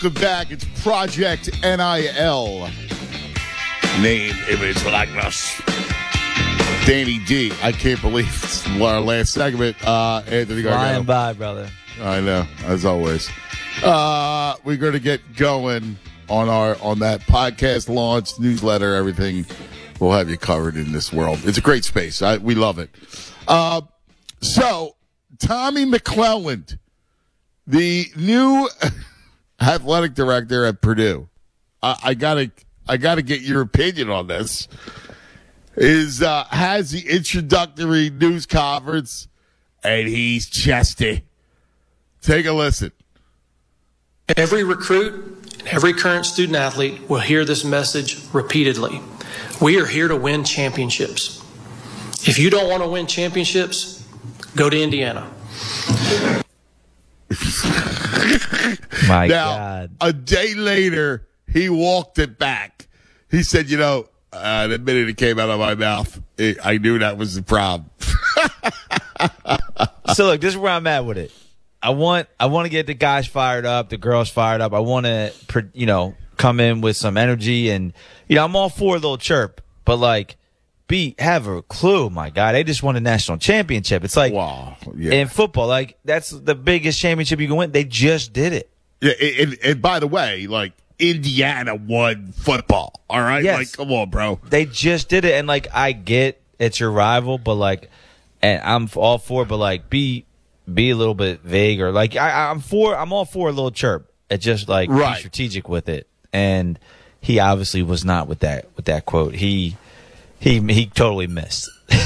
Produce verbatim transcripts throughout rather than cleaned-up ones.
Welcome back. It's Project N I L. Name, image, likeness. Danny D. I can't believe it's our last segment. Uh, Anthony Gargano. Flying by, brother. I know, as always. Uh, we're going to get going on our on that podcast launch, newsletter, everything. We'll have you covered in this world. It's a great space. I, we love it. Uh, so, Tommy McClelland, the new athletic director at Purdue. I, I gotta, I gotta get your opinion on this. Is uh, has the introductory news conference, and he's chesty. Take a listen. Every recruit and every current student athlete will hear this message repeatedly. We are here to win championships. If you don't want to win championships, go to Indiana. My now, God. A day later, he walked it back. He said, you know, uh, the minute it came out of my mouth, it, I knew that was the problem. So, look, this is where I'm at with it. I want I want to get the guys fired up, the girls fired up. I want to, you know, come in with some energy. And, you know, I'm all for a little chirp. But, like, be have a clue, my God. They just won a national championship. It's like, wow, yeah. In football, like, that's the biggest championship you can win. They just did it. Yeah, and, and by the way, like, Indiana won football, all right? Yes. Like, come on, bro. They just did it. And, like, I get it's your rival, but, like, and I'm all for it, but, like, be be a little bit vague or, like, I, I'm for, I'm all for a little chirp. It just, like, right. Be strategic with it. And he obviously was not with that, with that quote. He, he, he totally missed.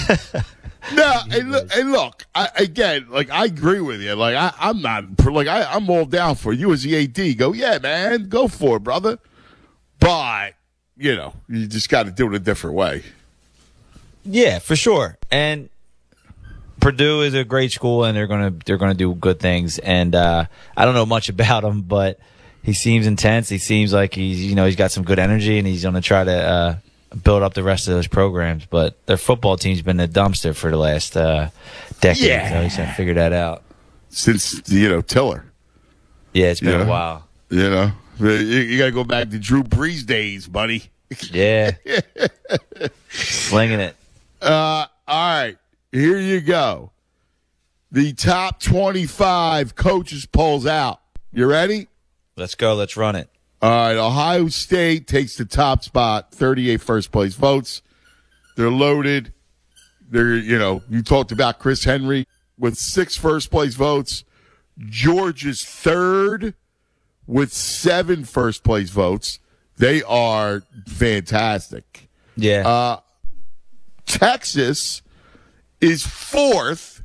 No, and look, and look I, again, like, I agree with you. Like, I, I'm not, like, I, I'm all down for you as the A D. Go, yeah, man, go for it, brother. But, you know, you just got to do it a different way. Yeah, for sure. And Purdue is a great school, and they're gonna they're gonna do good things. And uh, I don't know much about him, but he seems intense. He seems like he's you know he's got some good energy, and he's gonna try to uh, build up the rest of those programs. But their football team's been a dumpster for the last uh, decade. Yeah. So he's gotta figure that out. Since, you know, Tiller. Yeah, it's been Yeah. a while. You know, you, you got to go back to Drew Brees days, buddy. Yeah, slinging it. Uh, all right, here you go. The top twenty-five coaches polls out. You ready? Let's go. Let's run it. All right, Ohio State takes the top spot, thirty-eight first place votes. They're loaded. They're, you know, you talked about Chris Henry with six first place votes. Georgia's third with seven first place votes. They are fantastic. Yeah. Uh, Texas is fourth.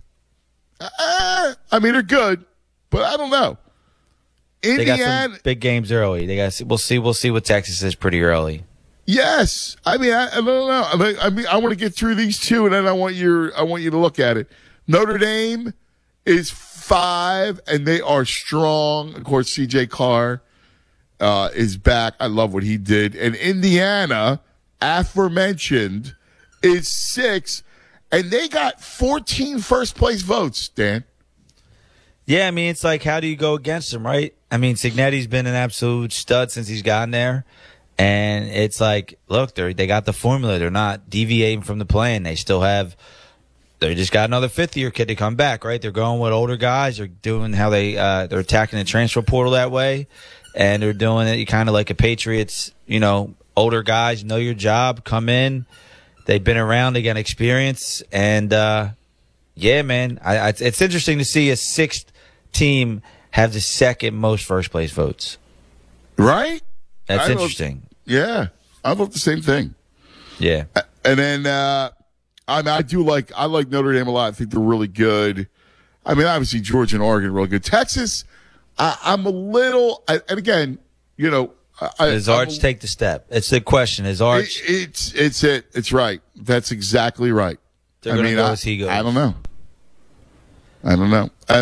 Uh, I mean, they're good, but I don't know. They got Indiana, some big games early. They got. We'll see. We'll see what Texas is pretty early. yes. I mean, I, I don't know. I mean, I mean, I want to get through these two, and then I want your, I want you to look at it. Notre Dame is five, and they are strong. Of course, C J Carr uh, is back. I love what he did. And Indiana, aforementioned, is six, and they got fourteen first place votes, Dan. Yeah, I mean, it's like, how do you go against them, right? I mean, Cignetti's been an absolute stud since he's gotten there. And it's like, look, they they got the formula. They're not deviating from the plan. They still have – they just got another fifth-year kid to come back, right? They're going with older guys. They're doing how they uh, – they're attacking the transfer portal that way. And they're doing it kind of like a Patriots, you know, older guys, know your job, come in. They've been around. They got experience. And, uh, yeah, man, I, I, it's interesting to see a sixth team have the second most first-place votes. Right? That's I interesting. Love, yeah. I love the same thing. Yeah. And then uh, I mean, I do like I like Notre Dame a lot. I think they're really good. I mean, obviously Georgia and Oregon are really good. Texas, I, I'm a little, I, and again, you know, I, Does Arch a, take the step? It's the question. Is Arch? It, it's it's it. It's right. That's exactly right. They're I gonna mean, go I, as he goes. I don't know. I don't know. I,